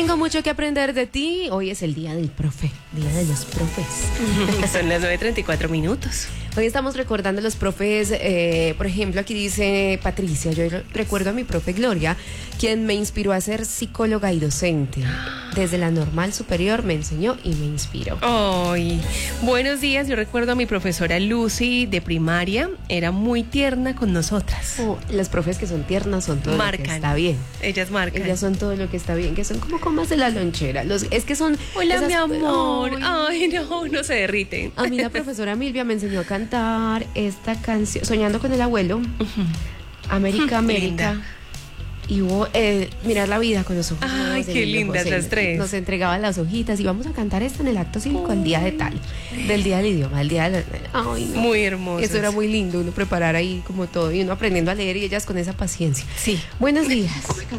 Tengo mucho que aprender de ti. Hoy es el día del profe, día de los profes. Son las 9:34. Hoy estamos recordando a los profes, por ejemplo, aquí dice Patricia, yo recuerdo a mi profe Gloria, quien me inspiró a ser psicóloga y docente. Desde la normal superior me enseñó y me inspiró. Ay, buenos días, yo recuerdo a mi profesora Lucy de primaria, era muy tierna con nosotras. Las profes que son tiernas son todo Marcan. lo que está bien. Ellas marcan. Ellas son todo lo que está bien, que son como comas de la lonchera. Es que son... Hola, esas, mi amor. Ay, Ay, no se derriten. a mí la profesora Milvia me enseñó a cantar esta canción, Soñando con el abuelo, América, América. Linda. Y hubo mirar la vida con los ojos. Ay, de qué niño lindas José. las tres. Nos entregaban las hojitas y vamos a cantar esto en el acto cívico el día de tal, del día del idioma, del día del... Ay, no. Muy hermoso. Eso era muy lindo, uno preparar ahí como todo y uno aprendiendo a leer y ellas con esa paciencia. Sí. Buenos días.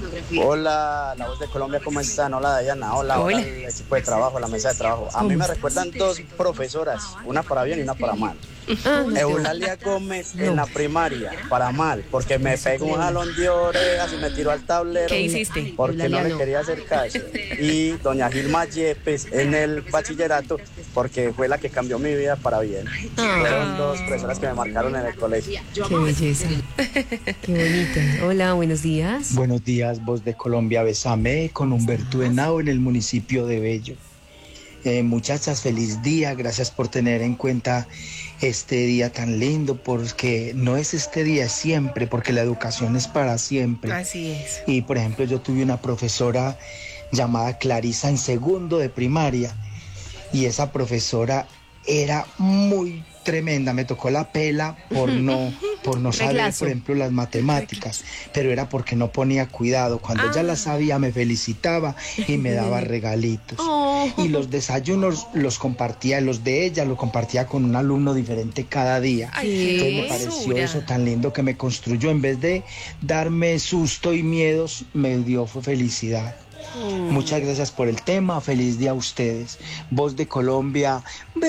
Hola, La Voz de Colombia, ¿cómo están? Hola, Dayana. Hola, Hola. el equipo de trabajo, la mesa de trabajo. A mí me recuerdan dos profesoras, una para bien y una para mal. Eulalia Gómez en la primaria, para mal, porque me pegó un jalón de orejas y me tiró al tablero. ¿Qué hiciste? Porque no Eulalia le no. quería hacer caso. Y doña Gilma Yepes en el bachillerato, porque fue la que cambió mi vida para bien. Fueron dos profesoras que me marcaron en el colegio. Qué belleza. Qué bonita. Hola, buenos días. Buenos días, Voz de Colombia, Besame, con Humberto Henao en el municipio de Bello. Muchachas, feliz día, gracias por tener en cuenta este día tan lindo, porque no es este día, es siempre, porque la educación es para siempre. Así es. Y por ejemplo, yo tuve una profesora llamada Clarisa en segundo de primaria, y esa profesora era muy tremenda, me tocó la pela por no saber, Reglazo. por ejemplo, las matemáticas, pero era porque no ponía cuidado. Cuando ya las sabía, me felicitaba y me daba regalitos. Oh. Y los desayunos los compartía, los de ella los compartía con un alumno diferente cada día. Ay, Entonces me qué pareció hermosura. eso tan lindo que me construyó. En vez de darme susto y miedos, me dio fue felicidad. Muchas gracias por el tema, feliz día a ustedes. Voz de Colombia,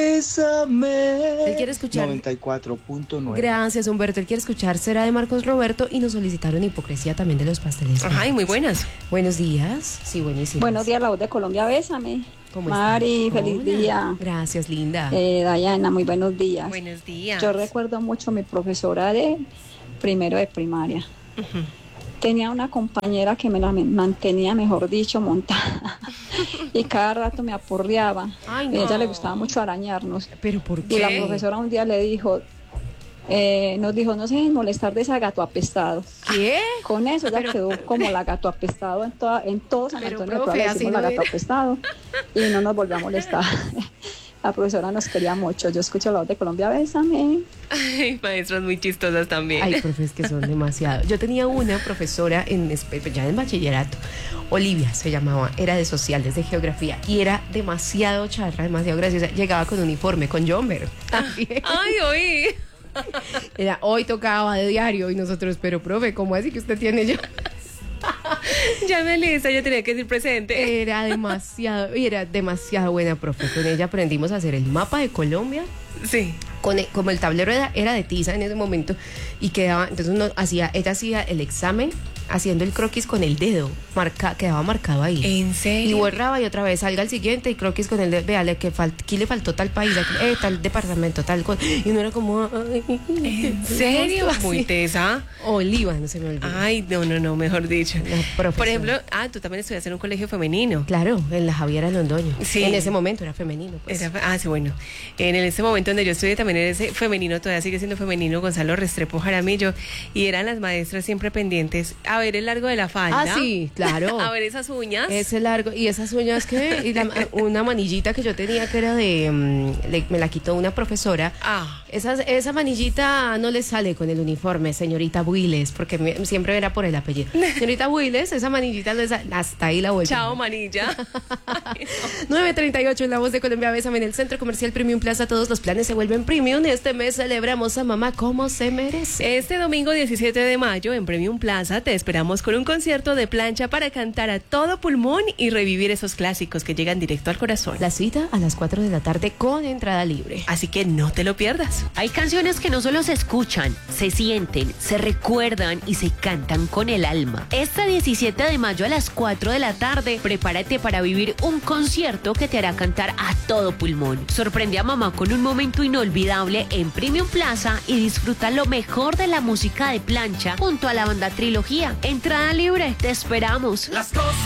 bésame. Él quiere escuchar. 94.9. Gracias, Humberto. Él quiere escuchar Será de Marcos Roberto y nos solicitaron Hipocresía también de los pasteles. Ay, muy buenas. Buenos días. Sí, buenísimo. Buenos días, La Voz de Colombia, bésame. ¿Cómo Mari, estás? feliz Hola. día. Gracias, linda. Dayana, muy buenos días. Buenos días. Yo recuerdo mucho a mi profesora de primero de primaria. Tenía una compañera que me la mantenía, mejor dicho, montada. Y cada rato me aporreaba. Ay, Y a ella no. le gustaba mucho arañarnos. ¿Pero por Y qué? la profesora un día le dijo, nos dijo, no se dejen molestar de ese gato apestado. ¿Qué? Con eso ella quedó como la gato apestado en todo San Pero, Antonio de profe, Padua, le así decimos no la gato era. apestado y no nos volvió a molestar. La profesora nos quería mucho. Yo escucho La Voz de Colombia, bésame. Ay, maestras muy chistosas también. Hay profes que son demasiado. Yo tenía una profesora ya en bachillerato, Olivia se llamaba, era de sociales, de geografía, y era demasiado charra, demasiado graciosa. Llegaba con uniforme, con jumper también. Ay, oí. Era, hoy tocaba de diario y nosotros, pero profe, ¿cómo así que usted tiene yo? Ya me lista, yo tenía que decir presente. Era demasiado buena profe. Con ella aprendimos a hacer el mapa de Colombia. Sí. Como el tablero era de tiza en ese momento y quedaba, entonces ella hacía el examen haciendo el croquis con el dedo, quedaba marcado ahí. ¿En serio? Y borraba y otra vez salga el siguiente y croquis con el dedo, vea, aquí le faltó tal país, aquí, tal departamento, tal cosa. Y uno era como, ay, ¿En serio? así. Muy tesa. Oliva, no se me olvida. Ay, no, mejor dicho. La profesora. Por ejemplo, tú también estudiaste en un colegio femenino. Claro, en la Javiera Londoño. Sí. En ese momento era femenino. Pues. Sí, bueno. En ese momento donde yo estudié también era ese femenino, todavía sigue siendo femenino, Gonzalo Restrepo Jaramillo, y eran las maestras siempre pendientes a ver el largo de la falda. Ah, sí, claro. A ver esas uñas. Ese largo, y esas uñas que, una manillita que yo tenía que era me la quitó una profesora. Esa manillita no le sale con el uniforme, señorita Builes, porque siempre era por el apellido. Señorita Builes, esa manillita hasta ahí la vuelta. Chao, manilla. 9:38 en La Voz de Colombia, bésame en el Centro Comercial Premium Plaza. Todos los planes se vuelven premium. Este mes celebramos a mamá como se merece. Este domingo 17 de mayo en Premium Plaza te esperamos con un concierto de plancha para cantar a todo pulmón y revivir esos clásicos que llegan directo al corazón. La cita a las 4 de la tarde con entrada libre. Así que no te lo pierdas. Hay canciones que no solo se escuchan, se sienten, se recuerdan y se cantan con el alma. Este 17 de mayo a las 4 de la tarde, prepárate para vivir un concierto que te hará cantar a todo pulmón. Sorprende a mamá con un momento inolvidable en Premium Plaza y disfruta lo mejor de la música de plancha junto a la banda Trilogía. Entrada libre, te esperamos.